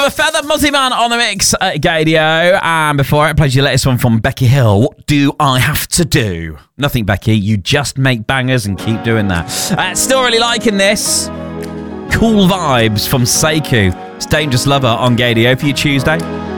of a Feather, Multi-Man on the mix at Gadio. And before I played you the latest one from Becky Hill, What Do I Have to Do? Nothing, Becky. You just make bangers and keep doing that. Still really liking this. Cool Vibes from Sekou. It's Dangerous Lover on Gadio for your Tuesday.